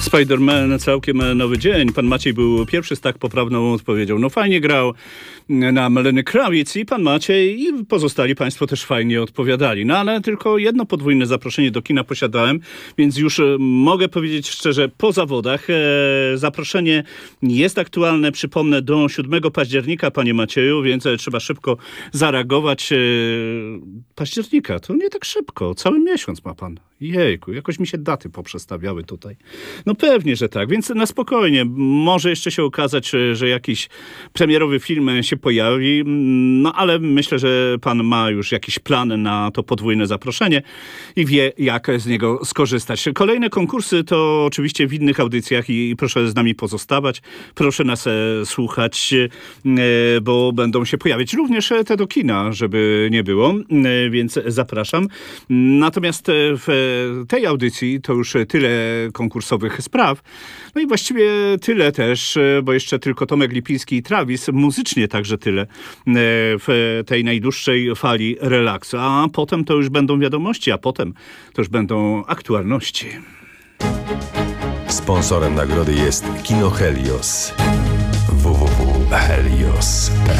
Spider-Man, całkiem nowy dzień. Pan Maciej był pierwszy z tak poprawną odpowiedzią. No fajnie grał nam Lenny Kravitz i pan Maciej i pozostali państwo też fajnie odpowiadali. No ale tylko jedno podwójne zaproszenie do kina posiadałem, więc już mogę powiedzieć szczerze, po zawodach zaproszenie jest aktualne, przypomnę, do 7 października, panie Macieju, więc trzeba szybko zareagować. Października, to nie tak szybko, cały miesiąc ma pan. Jejku, jakoś mi się daty poprzestawiały tutaj. No pewnie, że tak, więc na spokojnie. Może jeszcze się okazać, że jakiś premierowy film się pojawi, no ale myślę, że pan ma już jakiś plan na to podwójne zaproszenie i wie, jak z niego skorzystać. Kolejne konkursy to oczywiście w innych audycjach i proszę z nami pozostawać. Proszę nas słuchać, bo będą się pojawiać również te do kina, żeby nie było, więc zapraszam. Natomiast w tej audycji to już tyle konkursowych spraw. No i właściwie tyle też, bo jeszcze tylko Tomek Lipiński i Travis. Muzycznie także tyle w tej najdłuższej fali relaksu. A potem to już będą wiadomości, a potem to już będą aktualności. Sponsorem nagrody jest Kino Helios. www.helios.pl